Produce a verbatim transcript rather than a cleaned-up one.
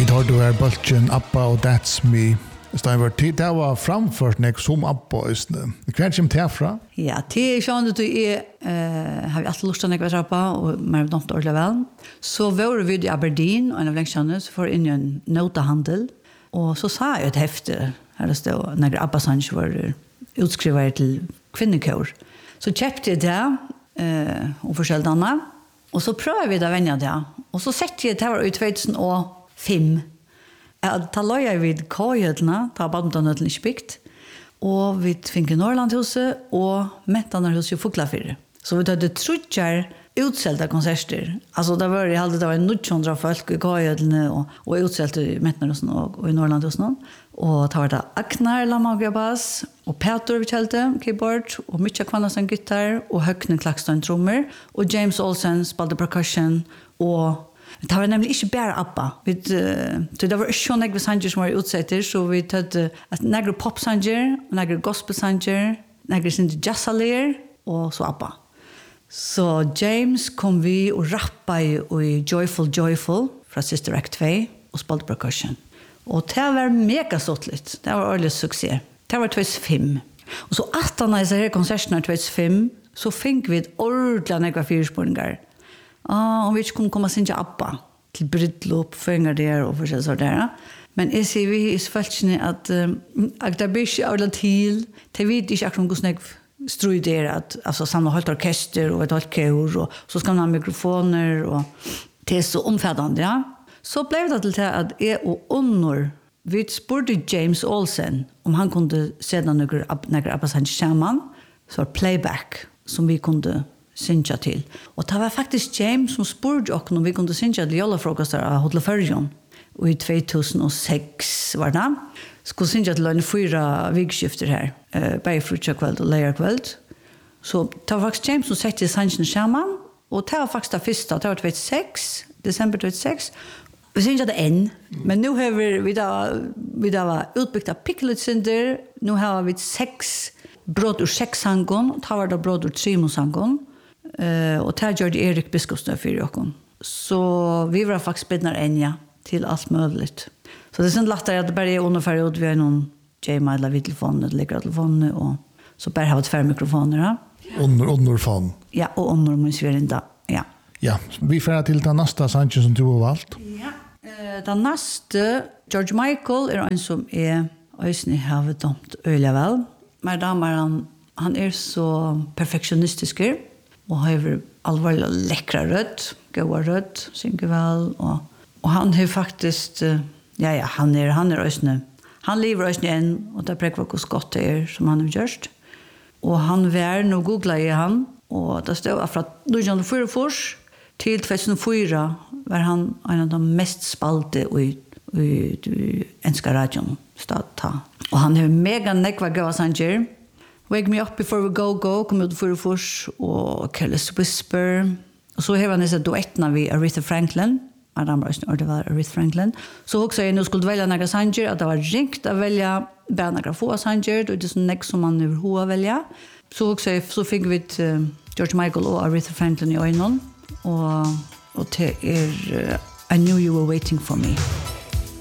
tar du her bulten Abba og That's Me. Steinver, det var framført nek som Abba. Hva kommer det fra? Ja, til sånn at jeg uh, har vi alltid lyst til å nekve Abba, og mer dømt ordentlig vel. Så var vi i Aberdeen, og en av lengskjene, så får inn i en notahandel. Og så sa jeg et hefte, her det stod, når Abba Sanch var utskrivet til kvinnekår. Så kjøpte jeg det, uh, og forskjellige andre. Og så prøvde vi det å vende det. Og så sette jeg det her i två tusen og fem. Ja, da la jeg vid K-jødene, da badmintonødelen ikke bygd. Og vi fikk i Norrlandhuset, og Mettanerhuset i Fuglafyrre. Så vi hadde trutjer utselte konserter. Altså, det var, jeg hadde, det var nitthundra folk i K-jødene, og, og utselte i Mettanerhuset og, og i Norrlandhuset. Og da var det Aknar, Lamagrabass, og Peter vi kjelte, keyboard, og Mitja Kvannasen gitar, og Høgne Klakstein trommer, og James Olsen spalte percussion, og det var nemlig ikke bare Abba. Vi, uh, det var ikke sånn ekve sanger som var utsetter, så vi tatt uh, negre popsanger, negre gospelsanger, negre sinde jazzalier, og så Abba. Så James kom vi og rappa i, i Joyful Joyful fra Sister Act two og spalte percussion. Og det var mega ståttligt. Det var ordentlig suksess. Det var två tusen fem. Og så atten av disse her konsertene två tusen fem, så fikk vi et ordentlig negre fyrspåringer. Ah, om vi ikke kunne komme sin til Abba, til brydlop, føringer der og forskjellig sånn der. Men jeg sier vi i følelsene at, um, at det blir ikke av til, det vet ikke akkurat hvordan jeg strøy der, at altså, samle holdt orkester og et holdt kør, og så skal man ha mikrofoner, og det er så omfattende, ja. Så ble det til at jeg og Onnor, vi spurte James Olsen om han kunne se noen Abba Sanch sammen, så var playback som vi kunne synja til. Og det var faktisk James som spurte oss om vi kunne synja til jolafrokastar av Hotel Førjon. Og i två tusen og sex var det. Skulle synja til en fyra vikskifter her. Uh, Bare frutja kveld og leir kveld. Så det var faktisk James som sette sannsjen sammen. Og det var faktisk det første. Det var två tusen sex, desember två tusen sex. Vi synja det enn. Men nu har vi, vi da, vi da var utbyggt av Picklet-synder. Nu har vi sex brott ur sex-sangon. Og det var da brott ur trimo-sangon. Uh, og det gjør Erik Biskopsnø for dere. Så vi var faktisk bedre enn ja, til alt mulig. Så det er sånn lettere at det bare er underfærdig ut. Vi har noen J-mail eller vidtelefoner, eller legger telefoner, og så bare har vi færre mikrofoner. Ja. Under, underfon. Ja, og under mens vi er inn da. Ja. Ja, vi får til den neste sangen som du har valgt. Ja, uh, den neste, George Michael, er en som er øyne har dømt øyelig vel. Men damer, han, han er så perfektionistisk og har alvorlig lekkra rødt, gode rødt, synger vel, og, og han har faktisk, ja, ja, han er, han er øsne, han lever øsne igjen, og det prekker hvor godt det er som han har gjort. Og han var, nå googlet jeg han, og det stod fra nitton oh four til två tusen og fire var han en av de mest spalte i, i, i enska radion, stad. Og han har mega nekva gøy sanger. Wake Me Up Before We Go Go kom ut for først, og Careless Whisper. Og så har han disse duettene ved Aretha Franklin. Adam Røsne, og det var Aretha Franklin. Så også jeg nå skulle velge noen sanger, at det var ringt å velge bare noen få sanger, og det er sånn nek som man overhodet velge. Så også jeg, så fikk vi uh, George Michael og Aretha Franklin i øynene, og, og det er uh, I Knew You Were Waiting For Me.